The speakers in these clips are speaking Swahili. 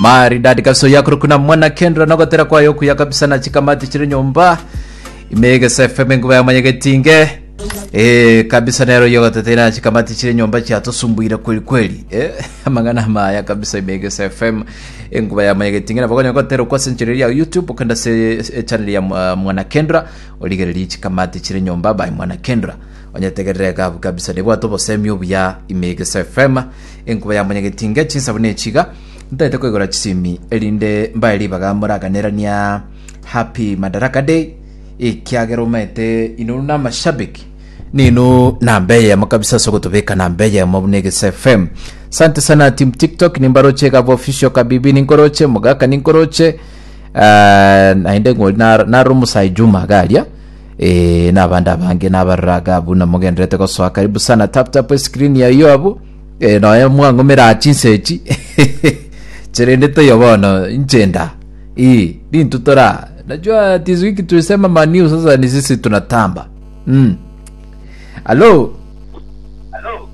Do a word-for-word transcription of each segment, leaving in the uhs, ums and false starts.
mari dadi kaso yakuru kuna mwana Kendra nogotera kwa yoku ya kabisa na chikamati chiri nyomba imege S F M nguba ya manyegetinge eh kabisa nero yogotetera chikamati chiri nyomba cyatosumbuira kweli kweli eh amangana maya kabisa imege S F M nguba ya manyegetinge nabagonya gotera kwa century ya YouTube ukanda se channel ya mwana Kendra oligereri chikamati chiri nyomba by mwana Kendra onyetegereka kabisa debwa tobo semyo bya imege S F M nguba ya manyegetinge chinsabune chiga ndete kwegora chisimi elinde mbaili bagamoraganirania happy Madaraka Day ikiagero mete inuna mashabiki nino nambeya makabisa sokotobeka nambeya mabunege S F M. Asante sana team TikTok nimbaroche ka official kabibi ninkoroche mugaka ninkoroche uh, nainde ngo na narumu saijuma galia e nabanda bange nabaraga buna mugendrete ko so karibu sana tap tap screen ya yobu e no ya mwango mera chinsechi Cherende to yobona njenda eh din tutora najua this week tulisema maniu sasa ni sisi tunatamba mm hello hello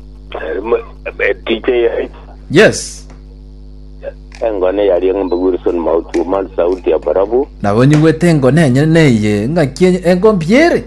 D J yes ngone yali ngambugurison mautu man sauti ya barabu nabonye ngwete ngone nyeneye ngakie engombiere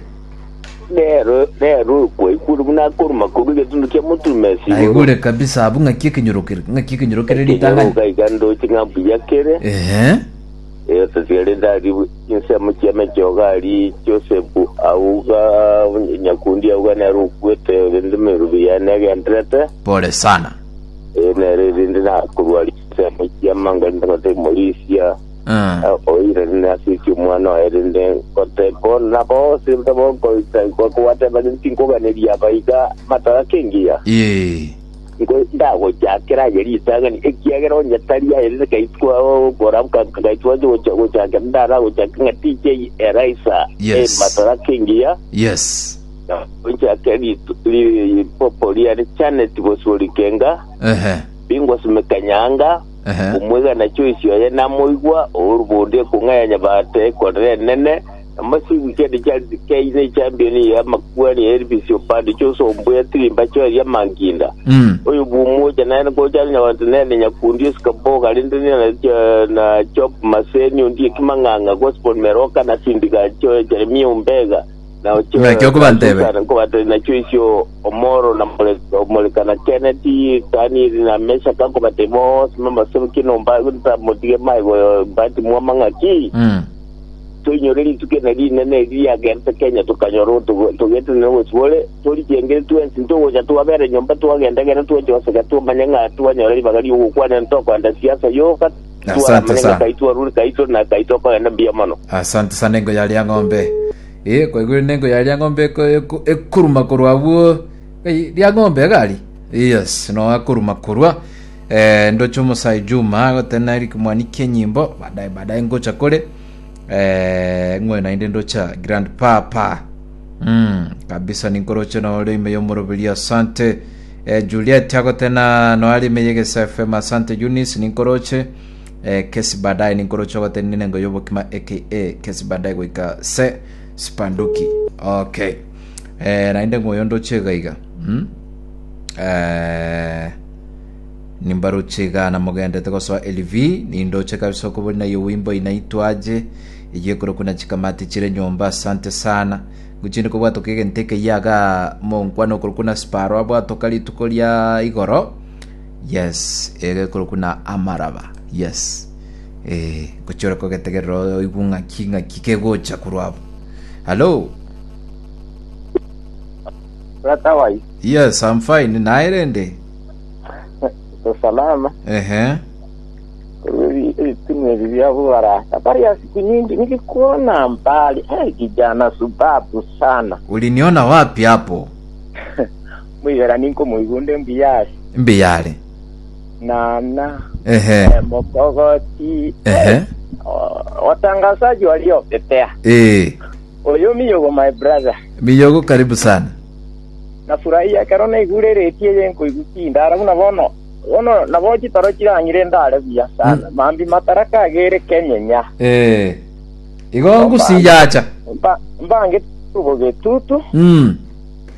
Nero nero kwe kurumuna kuruma kuruge tunduke mutu mesi ayigure kabisa abu ngakie kinyurukire ngakie kinyurukire litanga ngando chingambu yakere eh eh tsere ndari inse mukyeme jogali Joseph auga nyakundi auga nero kwete ndimero byanege entrete pole sana eh nere ndina kurwali sema kyamanga ndate Malaysia ah oire nasi kimwana erinde kote bon na bo simba bo ko ko ko wate ba tinko ganeria baiga matara kengia eh ngo ndago jakera yeri tanga ni ekiagero nyataria ere kaitwa boram ka kaitwa jo jo jakera ndara go jakera T J Eraisa e matara kengia yes unja kedi li popolia de channel tibosuri kenga eh bingwa sumekanyanga umwega na choice ya na moigwa urubonde kunganya bate kodre nene amasi weekend chali kei champion ya makwani Elvis Opande choso mbuya trimba cho ya manginda mm oyo bumoja na ngo chali na watu nene nyakundi skaboga lindini na na chop maseni ndiye kimanganga gospel meroka na sindika cho Jeremia Umbega na cho mekyo kubantebe ko bate na choice omoro na moleka na Kennedy tani na mesha kako bate mo mama semki no mba kunta modige mai go bate mo mangaki mm to nyoreli tukena di nene di ya gerte Kenya tukanyoro to to getu no wole tori jengere tu en sinto go jatu abere nyomba tu agenda gena tu jo saka tu manyanga tu nyoreli bagali go kwa na ntoko anda siasa yo kat tu amenya kaitu aruri kaitu na kaitu kwa na bia mano asante sana ngo yali ngombe eh kwa hiyo nengo yali ngombe ko ekuruma kurwabu ya ngombe gali yes no akuruma kurwa eh ndo chomo sai juma gotenari kumwanike nyimbo baadaye baadaye ngocha kole eh ngwe na inde ndo cha grand papa mm kabisa ni ngoroche na ole imeyomorobilia asante eh Juliet yako tena no ali meyege S F M asante Eunice ni ngoroche eh kesi baadaye ni ngoroche kwa tena nengo yobo kima aka kesi baadaye goika se Spanduki okay eh na inde ngoyo ndo chega iga mm eh nimbaro chega na mogende teko so L V ni ndo cheka soko bona yo wimbo inaitwaje yekoro kuna chikamati chire nyomba asante sana guchinde ko bwato kege nteke yaga monkwano ko kuna sparo abo atokali tukolia igoro yes ege ko kuna amaraba yes eh guchore ko getegero ibunga kinga kikegocha kurwabo hello Ratawai yes I'm fine nairende so salama ehe Wewe tumeli ya bora. Habari ya siku nyingi nikikuona mbali. Eh kijana subabu sana. Uliniona wapi hapo? Mwira niko muigunde mbiyale. Mbiyale. Na na. Ehe. Mokogoti. Ehe. Watangazaji waliopetea. Eh. Oyo miyogo my brother. Miyogo karibu sana. Nafurahia karone igurereti yenko igutinda ara unabono. Ono naboji tarokira ngire ndare bya sana. Mm. Mambi Madaraka agere Kenya. Eh. Igongu siyacha. Mba mbange tuboge tutu. Mm.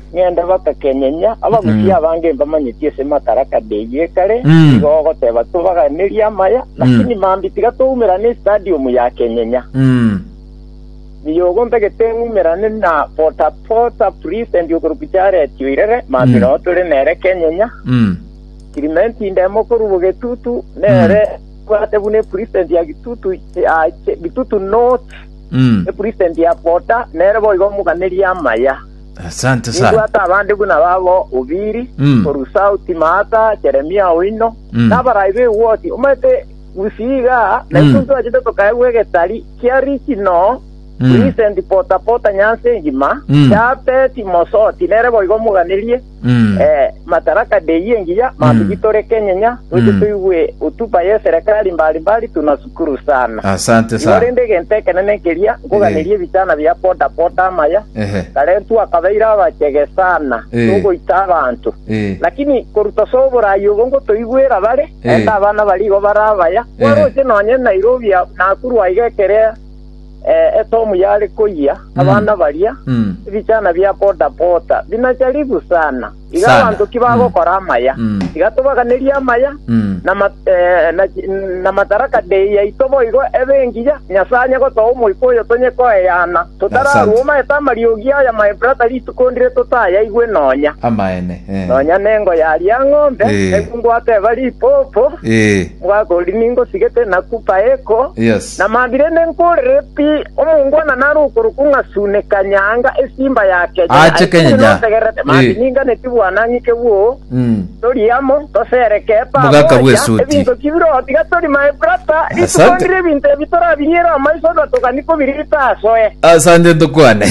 ngenda baka kenyenya aba mutia bange bamanyitie se Madaraka Day yekare Mm. igogo teba tubaga neria maya lakini mambi tiga tuumira ni stadium ya Kenyenya Mm. niyogo mbegetengumira ni na Pota Pota President yokurupichare tiwirere mambi no tuli nere Kenyenya Mm. kirimenti ndemo kurubuge tutu nere kwate bune President ya gitutu ya gitutu north Mm. e President ya Pota nere boigo muganeria maya. Asante Ndio sana. hata abandi kuna babo ubiri Mm. Orusauti Mata Jeremia Oino Mm. nabaraibe woti umete gusiga na Mm. kunzo ajito tokawe getari kiari kino Mm. President Pota Pota nyanse ngima Mm. chapte timoso tinere boigo muganirie Mm. eh Madaraka Day yengia mabigitore Kenyenya Mm. tuwe utupa ya serikali mbalimbali tunashukuru sana. Asante sana. Yorende gente kenene keria kuganirie bitana bya Pota Pota maya Ehe. karentu akabeira abachege sana Eh. tugo itabantu Eh. lakini kuruta sobora yugo ngo toigwera bare Eh. enda abana baligo barabaya Eh. waro je nonye Nairobi ya- nakuru aigekere eh etomu yale koia abana balia Mm. bichana bya Pota Pota binajaribu sana iga Sana. abantu kibago kora maya Mm. igatubaganiria maya Mm. na ma, eh, na, na Madaraka Day ya itobo igo ebengiya nyasanya go to muikoyo tonye ko yana tutara Asante. ruma etamariugia ya my brother litukondire tutaya igwe nonya Amaene. Eh. nonya nengo yari ya ng'ombe Eh. ekungu ate bali popo Eh. mwagoli ningo sigete nakupa eko Yes. na mambire nenkorere pi omungwana narukuru kunga sune kanyanga esimba ya Kenya Ache Kenya. tegerete Eh. mambi ninga netibwana nyike wo Mm. toriamo tosereke pa Mugaka bwesuti. ebintu kibiro tigatori my brother Asante. litukondire ebintu ebitora binyera amaiso gatokaniko biritasoe Asante tukwane.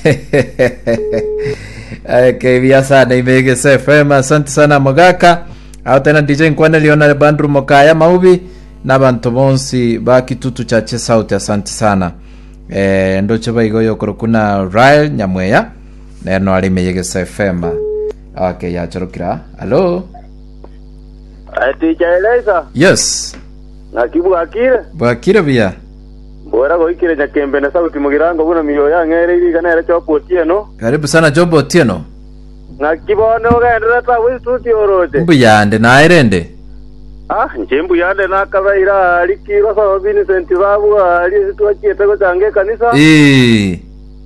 Okay, via sana imege F M. Asante sana Mugaka. Au tena D J Nkwane liona bandru mokaya maubi na bantu bonsi baki tutu chache sauti. Asante sana. Eh ndo cheba igoyo kurukuna Ryle Nyamweya. Neno ali imege F M. Okay, ya chorokira. Hello. ati chaeleza Yes. nakibu akire Bakira bia. bora go ikire nyakembe na sauti mugirango buna miyo ya ngere iri kana era chopo tieno Karibu sana Jobo Tieno. nakibone ogendera ta wi studio rote Mbu yande na irende. ah njembu yande nakabaira alikiro so Vincent babu ali situachete go change kanisa Eh.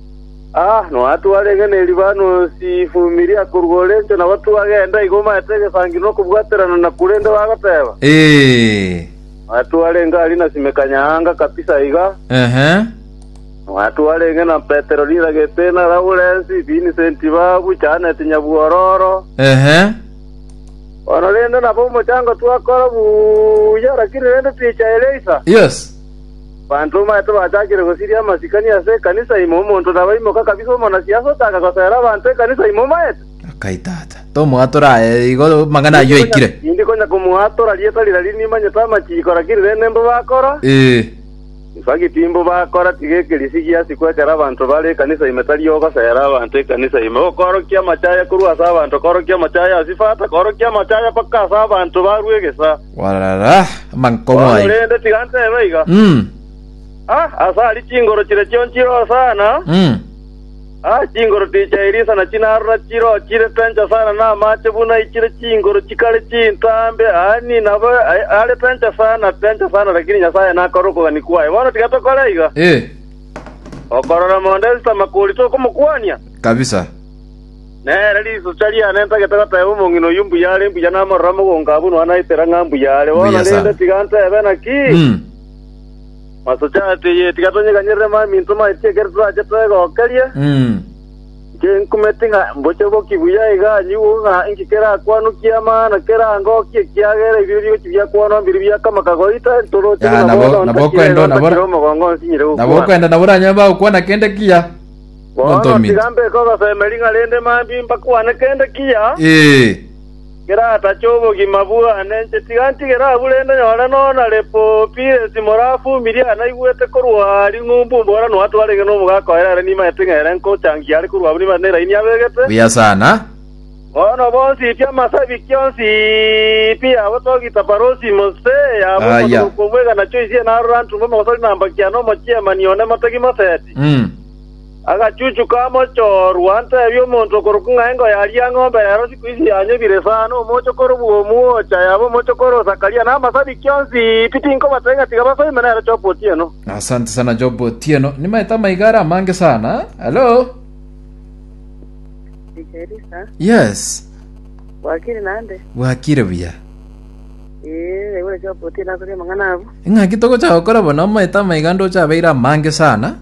ah no atu arege ne libano si fumiria kurgole na watu agenda igoma atege sangino kubwaterana na kurende wagateba Eh. watu alenga alina simekanyanga kabisa iga Eh. watu walenge na petrolira getena Lawrence Vincent babu chana tinyabuororo Eh. onolenda na bomo chango twakora bu yara kirende ticha eleza Yes. bantu mato batakire gosiria masikani ase kanisa imomo ndo nabaimoka kabisa mona siasa taka kosera bantu kanisa imomo et Akaitata. Tomo atora igo mangana yo ikire. indi konya kumuatora lieta lilali manyata machikora kirende nembo bakora Eh. ifagi timbo bakora tigekirisigia sikwekera abantu bale kanisa imetalio kosera bantu kanisa imo korokia machaya kurwa sa bantu korokia machaya asifata korokia machaya paka sa bantu barwegesa Warara mankomo ai. olende tigante baiga Mm. ah asa ali chingoro chire chonchiro sana Mm. ah chingoro ticha irisa na chinarra chiro chire pencha sana na mache buna ichire chingoro chikale chintambe ani na ba ale pencha sana pencha sana lakini nyasaya na koroko ganikuwa wana tigato koleiga Eh. okorora mondesta makuli to kumukwania Kabisa. nere liso chalia nenta getaka tayo mongino yumbu yale mbu yana maramo gongabu no anaitera ngambu yale wana Mbuya sana. lende tigante bena ki Mm. masocha te tigatonye ganyere ma minto ma tie gertu aje tego kelie Mm. ke kumetinga mboche boki buya iga nyuga ingikera kwanu kiama na kera ngo ki kiagere ibiri kibya kwanu biri bya kama kagoita toro Ya, nabo- nabo kwendo, nabo- mogongo sinyire Na boko enda nabura nyamba ukwana kende kia. Wono tigambe ko ga femelinga lende mambi mbakwana kende kia Eh. kera tachobo gimabua nenche tiganti kera bulenda nyora nona lepo pire simorafu miria na igwete korwa ari ngumbu mbora no watu wale no mugako era ni matinga era nko changi ari kurwa buni manera ini abegete Buya sana. Ono bonsi pia masabi kionsi pia wato gitaparosi mose Ah, ya yeah. kumwega na choisi na rantu mama wasali namba kiano mochia manione matagi maseti Mm. agachuchu kama chorwa ante byo muntu kurukunga ngo yali ng'ombe rero siku hizi yanye bire sana mocho koro buomu cha yabo mocho koro sakalia na masabi kionzi pitinko batenga tigaba so imena rero chopo tieno. Asante sana Job Otieno. Ni maeta maigara mange sana. Hello. Dikerisa. Yes. Wakiri nande. Wakire buya. Eh, ewe Job Otieno kuri mangana abo. Inga kitoko cha okora bona maeta maigando cha beira mange sana.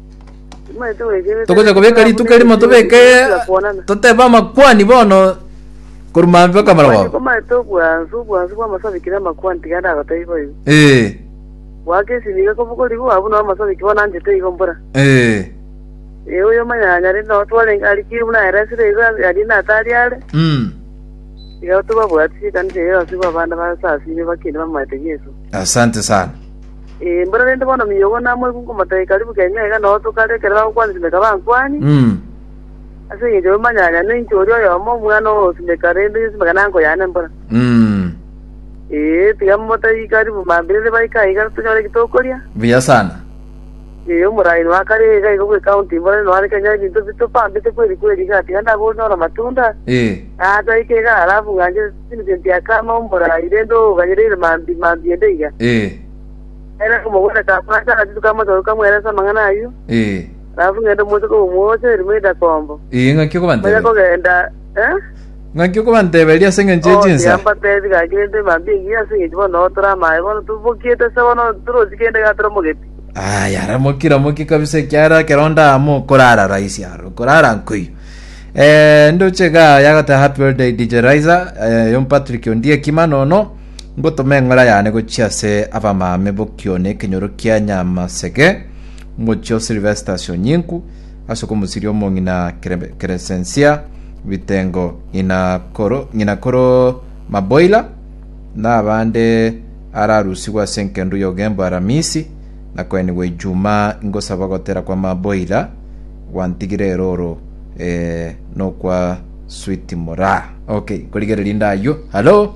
Tokoja kubeka li tukeli motobeke toteba makwani bono kurumambe kamera wao. Koma tobwa nzubwa nzubwa masabi kira makwani tiganda agatayibo yi. Eh. Wake siniga kobuko libu abuna masabi kibona nje teyigo mbura. Eh. Eh oyo manyanya rino twale ngali kiri muna erasire iza yali na tali ale. Mm. Iyo tuba bwati kandi yo siba banda basasi ni bakini bamategezo. Asante sana. Eh mbona nende bona miyogo namwe kungu matai karibu Kenya ega no to kale kera kwani zimeka bankwani. Mm. Ase nje manyanya nincho ryo yo mo mwana o zimekare ndi zimeka nango yana mbona. Mm. Eh pia matai karibu mambire bai kai kar tunyore kitokoria. Vya sana. Eh umurai wa kare ega iko county mbona no ari Kenya bintu bitu pambe te kweli kweli gati anda bona na matunda. Eh. Ata ikega alafu nganje sinipia kama mbora irendo ganyere mambi mambi ndeiga. Eh. Era como buena capaz la tu kama to kama era sa mangana ayu. Eh. Rafu ngenda moto ko moto rimeda kombo. Eh ngakyo ko bante. Baya ko genda, eh? Ngakyo ko bante belia senga njejinsa. Oh, yamba te diga gende mambi ngia singi jo no tra mai bono tu bokiete sa bono tro zikende ga tro mogeti. Ah, yara mokira moki kabisa kyara keronda amo korara raisi yaro. Korara nkuyu. Eh ndo chega yagata happy birthday D J Raiza, eh, Yon Patrick ondie kimanono. Ngoto mengora yane go chiase avama mebokione kenyoro kia nyama sege ngocho Sylvester Shonyinku aso komusirio mongina keresensia vitengo ina koro ina koro maboila na bande ararusigwa senkendu yogembo aramisi na kweni we juma ngosa bagotera kwa maboila wantigire roro eh no kwa sweet mora. Okay, koligere linda yo. Hello.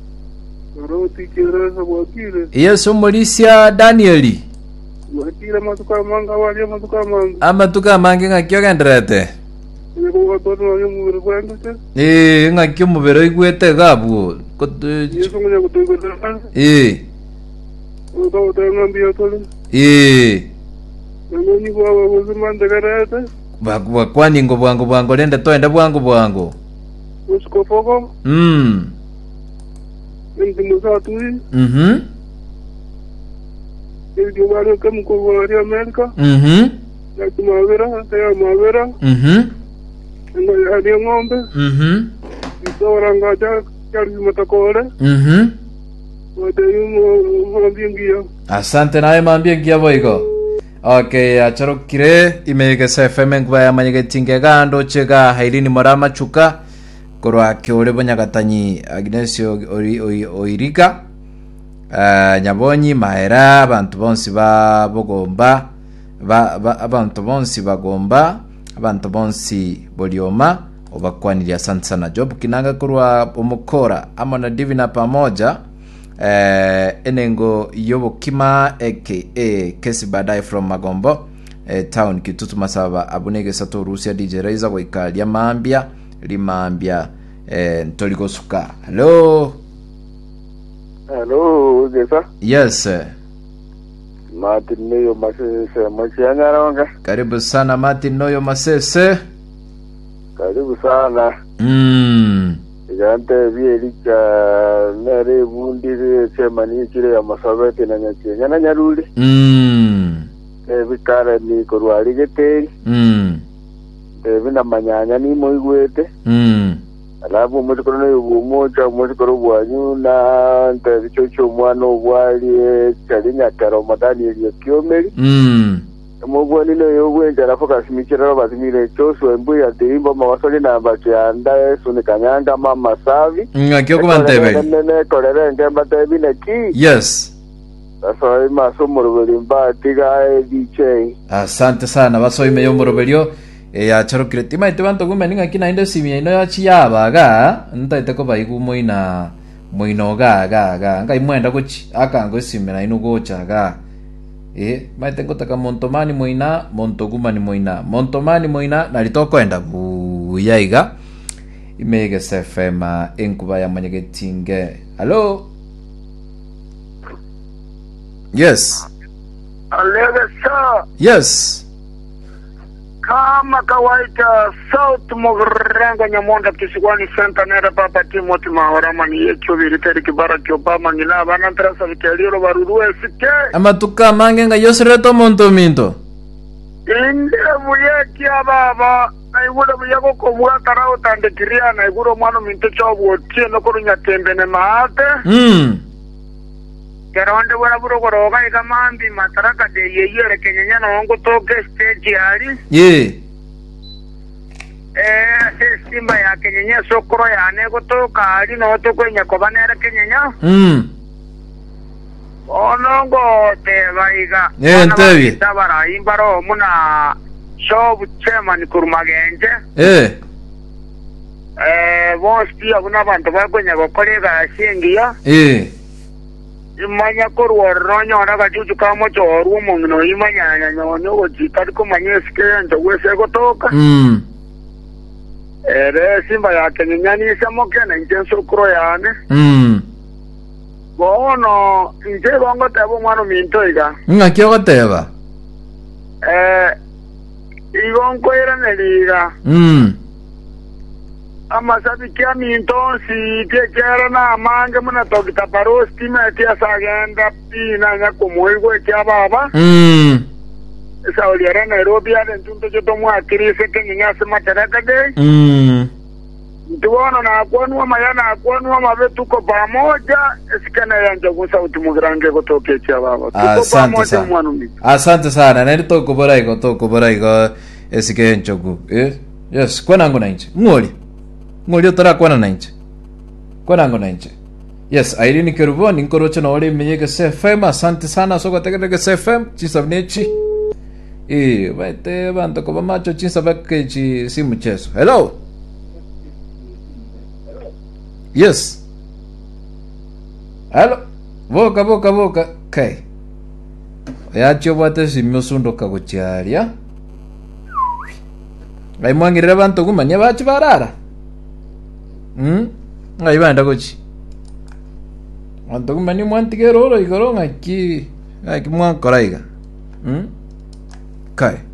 Roti kireza wakile. Yes, Omolisia Danieli. Wakile matuka manga wali matuka manga. Amatuka manga ngakyo gendrete. Ni ko watoto yo mu kwenda che. Eh, ngakyo mubero igwete gabu. Yeso ngonya kutoka. Eh. Uto ngambia tole. Eh. Ngoni kwa wazimanda garata. Bagwa kwani ngo bwango bwango lende toenda bwango bwango. Usko fogo. Mm. Ndi musatu. Mhm. Ndi wale kama kwa wale Amerika. Mhm. Ya kumavera, ya mavera. Mhm. Ngo ya ng'ombe. Mhm. Isora ngaja kali matakore. Mhm. Wade yumo mambingia. Asante nawe mambie ngia boigo. Okay, acharokire imege sa F M ngwa ya manyege tingega ndo chega hailini morama chuka korwa kyole bonyagatanyi Agnesio Oiriga uh, Nyabonyi Mahera abantu bonsi ba bogomba ba, ba abantu bonsi bagomba abantu bonsi bolioma obakwanira asante sana Job Kinanga korwa omukora amona divina pamoja eh enengo yobo kima aka kesi badai from Magombo eh, town Kitutu Masaba abunege sato Rusia D J Raiza waikalia mambia limambia eh ntoliko suka. Hello. Hello, Gesa. Yes sir. Martin Noyo Masese Machanga ronga. Karibu sana Martin Noyo Masese. Karibu sana. Mm. Igante bielika nare bundire semani kire ya masabete na nyakenya na nyaruli. Mm. E bikara ni korwali gete. Mm. E bina manyanya ni moigwete. Mm. Alafu muri korona yubumoja muri koro bwanyu na nta bichocho mwana obwali chalinya karo madani ya kiomeri. Mm. Mugwa nino yobwenja nafoka simikira bazimire choso embuya deimba mawasoli na bakyanda suni kanyanga mama savi. Ngakyo kubantebe. Nene korere ngemba tebi neki. Yes. Sasa ima somoro limba tiga D J. Asante sana baso ime yomorobelio e ya charo kiretima itebanto gumeninga kina inde simia ino ya chiyabaga ntaite ko bayigu moina moino ga ga ga ngai mwenda kuchi akango simira ino gocha ga eh maite ngotaka montomani moina montoguma ni moina montomani moina nalitokwenda buyaiga imege sefema enkuba ya manyegetinge. Hello. Yes. Alegesa. Yes. Kama kawaida South Mogrenga Nyamonda Kisikwani Center nera papa Timothy Mahorama ni yecho viriteri kibara Obama ngina bana trasa vikeliro barurue sike amatuka mangenga yosreto montominto inde muyeki ababa na igura muyako kobwa tarao tande kiria na iguro mwana minto chobo tie no korunya tembe ne maate mm Keronde wala buro koroga ikamambi mataraka de yeyere kenyanya na ongo toke stage yari yeah eh simba ya kenyanya sokoro ya ne gotoka ari no to kwenya kobanera kenyanya mm onongo te baiga eh ntebi tabara imbaro muna show chairman kurmagenje eh eh bosti abuna bantu bakwenya gokorega shingiya eh imanya korwa ronyo na gajuju kama choru mungno imanya nyanyo nyo jikari ko manyeske ndo wese gotoka mm ere simba ya kenyanya ni samoke na intenso kro yane mm bono nje bongo tabo mwana minto iga ngakyo goteba eh igonko era neliga mm amasabi kia minto si tekera na mange muna tokita parosti me tia sagenda pina nya komoigo kia baba mm sauliera Nairobi ya ntunto joto mwa kirise kenyanya se mataraka de mm Tuwana na akwanwa mayana akwanwa mabetu ko pamoja esikana yanja kwa Sauti Mogrange kutoke chia baba. Asante sana. Asante sana. Nani toko borai ko toko borai ko esike nchogu. Eh? Yes, kwa nango na nje. Ngoli. Ngoli otora kwa na nje. Kwa nango na nje. Yes, Irene Kerubo ni nkorocho na wale meyeke C F M. Asante sana soko tekeke C F M chisavnechi. Eh, baite banto ko macho chisavake chi si mchezo. Hello. Yes. Hello. Voka voka voka. Okay. Yacho bate simyosundo kagocharia. Ai mwangirira bantu kumanya bachi barara. Hmm? Ai banda gochi. Bantu kumanya mwantigero ro igoro ngaki. Ai kimwa koraiga. Hmm? Okay.